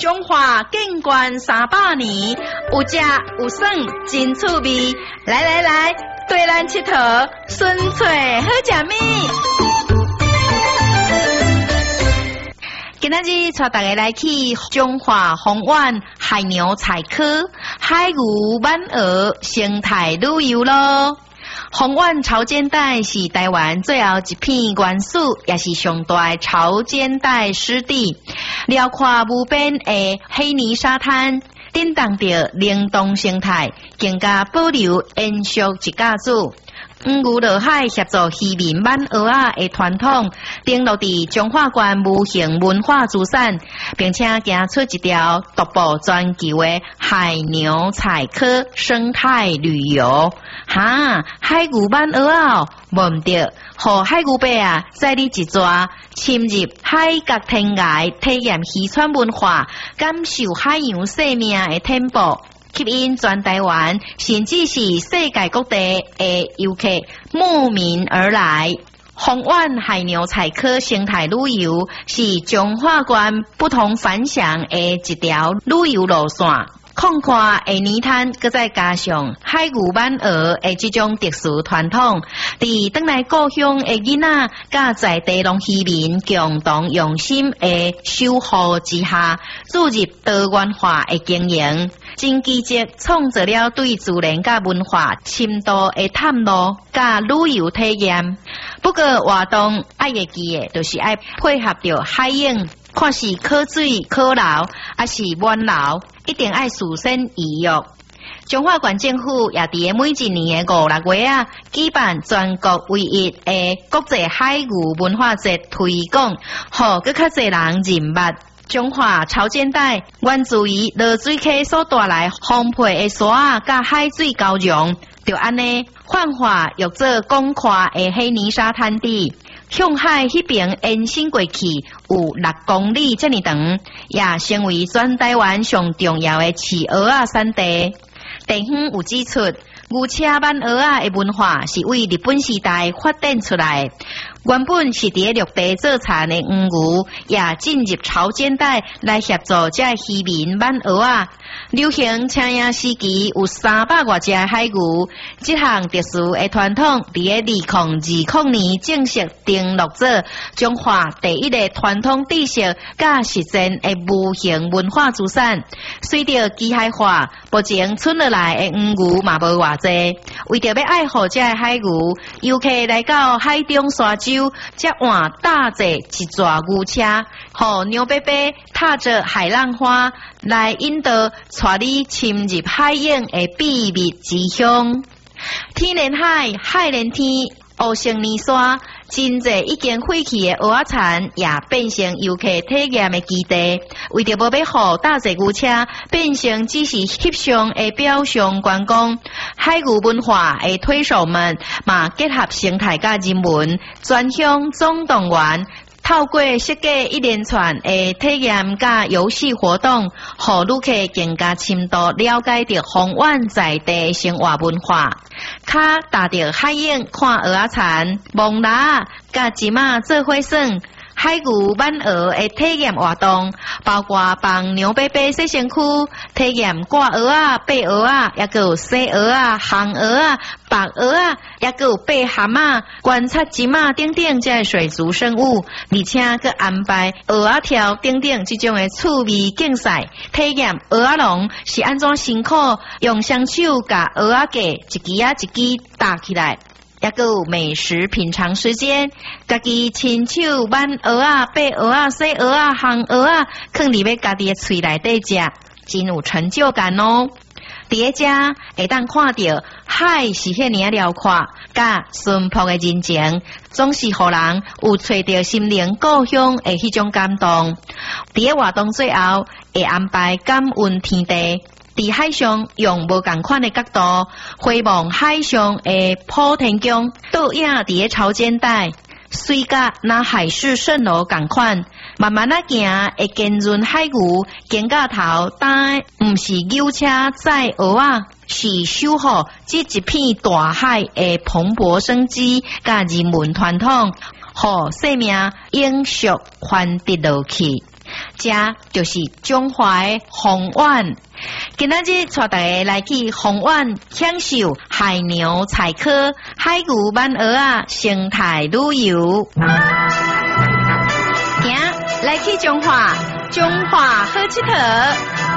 中华建馆300年，有食有耍真趣味。来来来，对咱佚佗，纯粹好食物。今仔日带大家来去中华红湾海牛采科、海牛满鹅生态旅游咯。红湾潮间带是台湾最后一片原始，也是上大潮间带湿地，辽阔无边的黑泥沙滩，震动着灵动生态，更加保留延续一甲子。黄牛落海协助渔民满蚵仔的传统，登录伫中华县无形文化资产，并且行出一条独步全球的海牛采科生态旅游。海牛满蚵仔无毋对，互海牛伯啊载你一抓，深入海角天涯，体验渔船文化，感受海洋生命的天赋。吸引全台湾甚至是世界各地的游客慕名而来。红湾海牛采科生态旅游是中华县不同凡响的一条旅游路线。旷阔的泥滩，搁再加上海牛满蚵的这种特殊传统，伫返来故乡的囡仔，甲在地农渔民共同用心的守护之下，注入多元化的经营，真积极创造了对自然甲文化深度的探路甲旅游体验。不过活动爱会记的，就是爱配合着海影。看是靠水、靠流，还是弯流，一定爱事先预约。中华县政府也伫每一年的5、6月啊，举办全国唯一的国际海牛文化节推广，互更较侪人认捌。中华潮间带源自于落水溪所带来丰沛的沙啊，甲海水交融，就安尼幻化约做广阔的黑泥沙滩地。向海迄边延伸过去有6公里这么长，也成为全台湾上重要的饲蚵仔产地。地方有指出，牛车满蚵仔的文化是为日本时代发展出来。原本是伫陆地做田的黄牛，也进入潮间带来协助这渔民满蚵仔。流行请领时期有300多只海牛，这项特殊的传统伫2020年正式登录做中华第一个传统知识甲实践的无形文化资产。随着机械化，目前剩落来的黄牛嘛无偌济，为着要爱护这海牛，游客来到海中沙洲，则换搭坐一座牛车，互牛伯伯踏着海浪花来引导，带你深入海影的秘密之乡。天连海，海连天，乌成泥沙，真侪已经废弃的蚵仔田也变成游客体验的基地。为着无要互搭坐牛车变成只是翕相的表象观光，海牛文化的推手们嘛结合生态甲人文，专向总动员。透过设计一连串的体验甲游戏活动，互旅客更加深度了解到红湾在地生活文化。脚踏着海影看蚵仔田，蒙拉甲金仔做伙耍。海牛满蚵的体验活动，包括帮牛伯伯洗身躯，体验挂蚵仔、背蚵仔，也有洗蚵仔、烘蚵仔、白蚵仔，也有背蛤仔，观察金仔等等这水族生物，而且佮安排蚵仔跳等等这种的趣味竞赛，体验蚵仔笼是安怎辛苦用双手甲蚵仔架一支啊一支搭起来。也有美食品尝时间，家己亲手挽蚵仔、背蚵仔、洗蚵仔、烘蚵仔，放入要家己的嘴内底食，真有成就感哦。伫遮会当看到海是遐尔辽阔，甲淳朴的人情，总是互人有找到心灵故乡的迄种感动。伫活动最后会安排感恩天地。伫海上用无同款的角度回望海上的普天宫，倒影伫潮间带，水甲那海市蜃楼同款，慢慢啊行会见润海牛，经到头但毋是牛车载蚵仔，是守护这一片大海的蓬勃生机甲人文传统，互生命永续传递落去。 这就是中华的红湾。今仔日带大家来去红湾享受海牛采科、海牛鳗蚵啊生态旅游。行，来去中华好佚佗。